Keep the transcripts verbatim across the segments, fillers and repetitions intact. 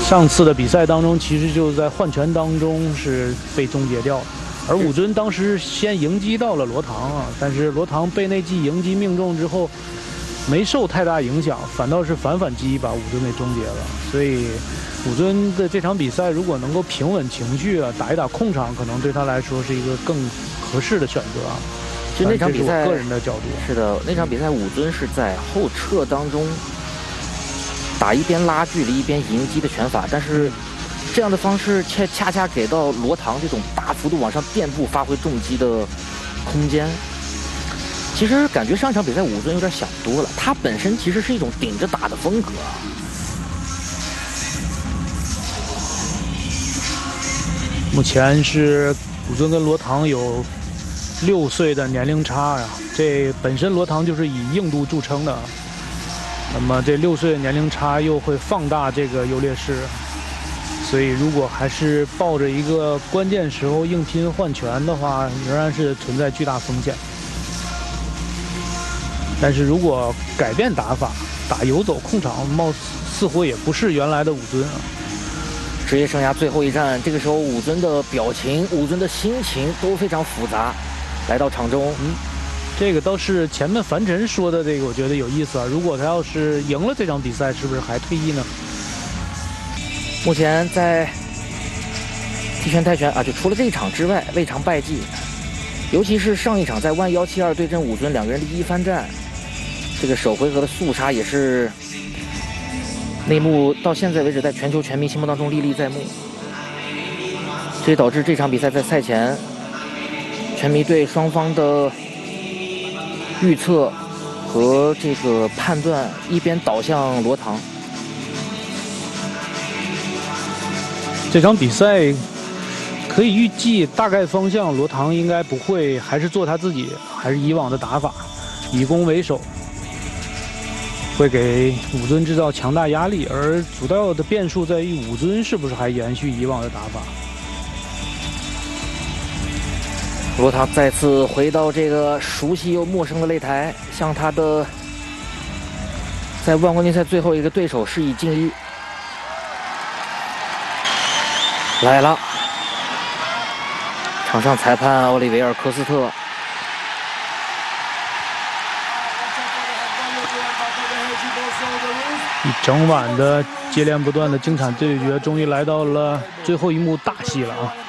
上次的比赛当中，其实就是在换拳当中是被终结掉了。而武尊当时先迎击到了罗唐啊，但是罗唐被那记迎击命中之后，没受太大影响，反倒是反反击把武尊给终结了。所以武尊的这场比赛如果能够平稳情绪啊，打一打控场，可能对他来说是一个更合适的选择啊。 其实那场比赛， 个人的角度是的，那场比赛武尊是在后撤当中打一边拉距离一边迎击的拳法，但是这样的方式恰恰恰给到罗唐这种大幅度往上垫步发挥重击的空间。其实感觉上一场比赛武尊有点想多了，他本身其实是一种顶着打的风格。 目前是武尊跟罗唐有六岁的年龄差呀，这本身罗唐就是以硬度著称的，那么这六岁的年龄差又会放大这个优劣势，所以如果还是抱着一个关键时候硬拼换拳的话，仍然是存在巨大风险。但是如果改变打法，打游走控场，貌似乎也不是原来的武尊啊。 职业生涯最后一战，这个时候武尊的表情、武尊的心情都非常复杂。来到场中， 嗯，这个倒是前面樊晨说的这个，我觉得有意思啊。如果他要是赢了这场比赛，是不是还退役呢？ 目前在踢拳泰拳啊，就除了这一场之外，未尝败绩。尤其是上一场在万幺七二对阵武尊两个人的一番战，这个首回合的速杀也是内幕，到现在为止在全球拳迷心目当中历历在目。这也导致这场比赛在赛前，拳迷对双方的预测和这个判断一边倒向罗唐。 这场比赛可以预计大概方向，罗唐应该不会还是做他自己，还是以往的打法，以攻为守，会给武尊制造强大压力。而主要的变数在于武尊是不是还延续以往的打法。 罗唐再次回到这个熟悉又陌生的擂台，向他的在万冠军赛最后一个对手示意敬意。来了，场上裁判奥利维尔·科斯特。 一整晚的接连不断的精彩对决，终于来到了最后一幕大戏了啊！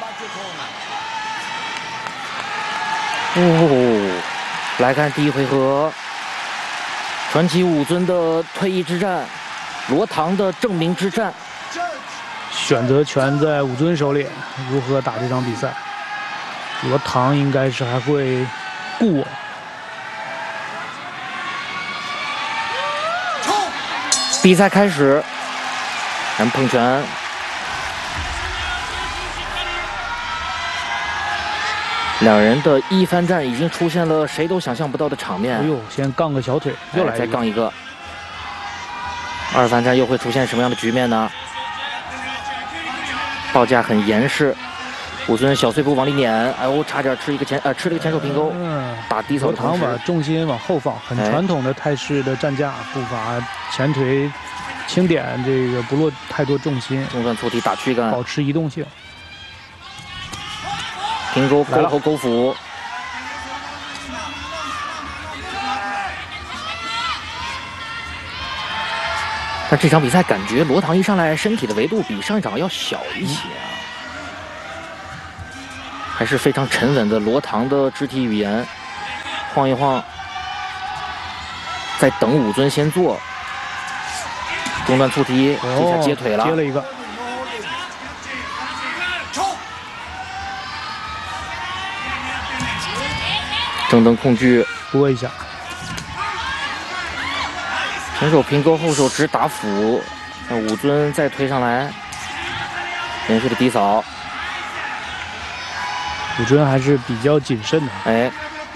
哦，来看第一回合，传奇武尊的退役之战，罗唐的证明之战。 选择权在武尊手里，如何打这场比赛？罗唐应该是还会顾我。 比赛开始，咱碰拳。两人的一番战已经出现了谁都想象不到的场面。 哎呦，先杠个小腿，又来、 哎、再杠一个。二番战又会出现什么样的局面呢？报价很严实，武尊小碎步往里撵，哎呦，差点吃一个前呃吃了一个前手平勾，嗯，打低扫的同时， 把重心往后放，很传统的泰式的站架步伐，前腿轻点，这个不落太多重心， 中段错踢打躯干， 保持移动性， 平勾勾头勾腹。但这场比赛感觉罗唐一上来身体的维度比上一场要小一些啊，还是非常沉稳的罗唐的肢体语言，晃一晃，在等武尊先做，中段触踢，这下接腿了， 哦、接了一个， 正蹬控具， 拨一下。 前手平勾，后手直打腹，那武尊再推上来，连续的低扫。 武尊还是比较谨慎的。 哎，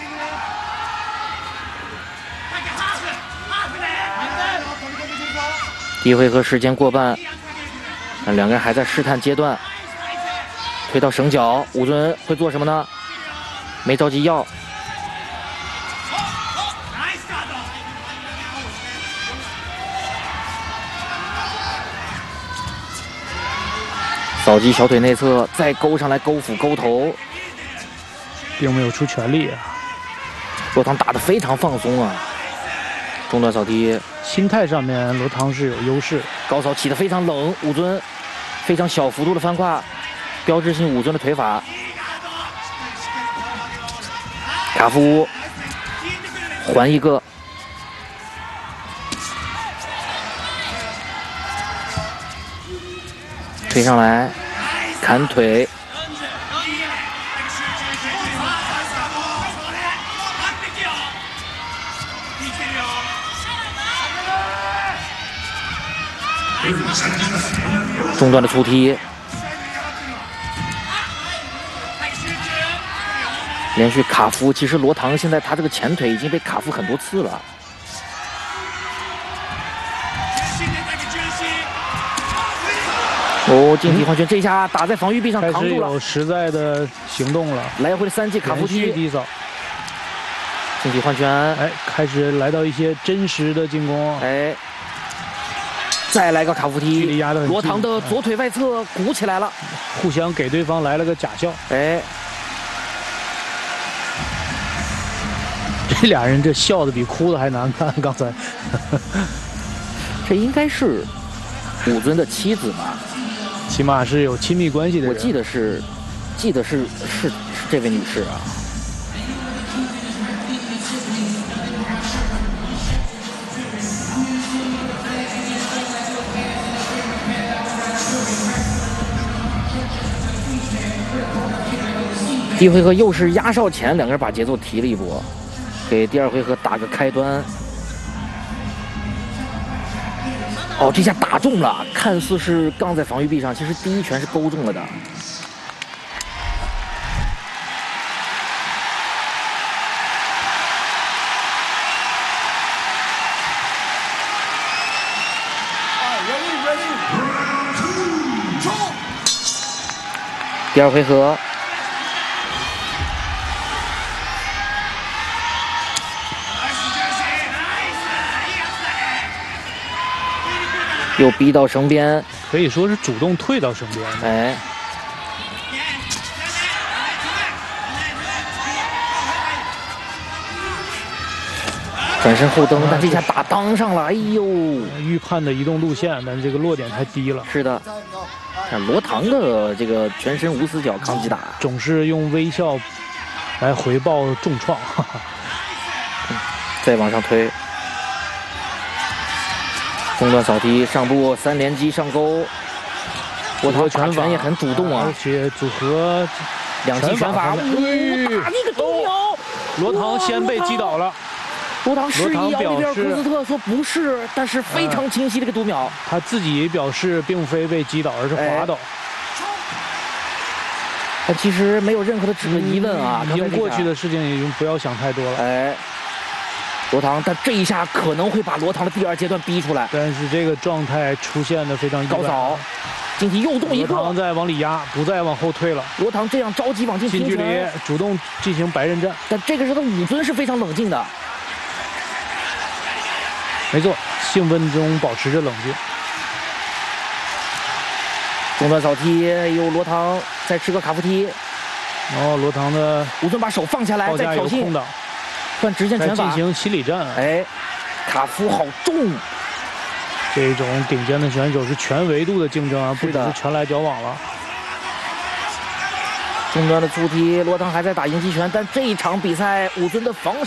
第一回合时间过半，那两个人还在试探阶段。推到绳脚，武尊会做什么呢？没着急要。 扫击小腿内侧，再勾上来勾腹勾头， 并没有出全力啊。 罗唐打得非常放松啊，中段扫踢， 心态上面罗唐是有优势。 高扫起得非常冷，武尊非常小幅度的翻胯，标志性武尊的腿法。卡夫还一个。推上来，砍腿，中段的粗踢，连续卡夫。其实罗唐现在他这个前腿已经被卡夫很多次了。哦，近体换拳，这一下打在防御壁上扛住了， 有实在的行动了， 来回的三记卡夫踢， 低扫， 近体换拳， 哎，开始来到一些真实的进攻， 哎，再来个卡夫踢， 距离压得很近， 罗唐的左腿外侧鼓起来了， 互相给对方来了个假笑， 哎， 这俩人这笑的比哭的还难看，刚才， 这应该是武尊的妻子吧？ 起码是有亲密关系的人。 我记得是，记得是是是这位女士啊。第一回合又是压哨前，两个人把节奏提了一波，给第二回合打个开端。哦，这下打中了，看似是杠在防御壁上，其实第一拳是勾中了的。第二回合。又逼到绳边， 可以说是主动退到绳边。 哎，转身后蹬，但这下打裆上了，哎呦！ 预判的移动路线，但这个落点太低了。 是的，看罗唐的这个全身无死角抗击打， 总是用微笑来回报重创。哈哈嗯、再往上推。中段扫踢上步三连击上勾，罗唐打拳也很主动啊， 而且组合两击拳法，打那个读秒， 罗唐先被击倒了。 罗唐示意奥利维尔·科斯特说不是，但是非常清晰这个读秒。 他自己表示并非被击倒，而是滑倒。 但其实没有任何的质疑问啊， 已经过去的事情已经不要想太多了。 哎。罗唐，但这一下可能会把罗唐的第二阶段逼出来。 但是这个状态出现的非常高扫，近体又动一个， 罗唐在往里压，不再往后退了。 罗唐这样着急往进近距离主动进行白刃战， 但这个时候的武尊是非常冷静的。 没错，兴奋中保持着冷静。 中段扫踢，有罗唐再吃个卡夫踢。 然后罗唐的武尊把手放下来，再挑衅。换直线拳法进行心理战， 哎，卡夫好重！ 这种顶尖的选手是全维度的竞争啊，不只是拳来脚往了。 中段的粗踢，罗唐还在打迎击拳，但这一场比赛武尊的防守。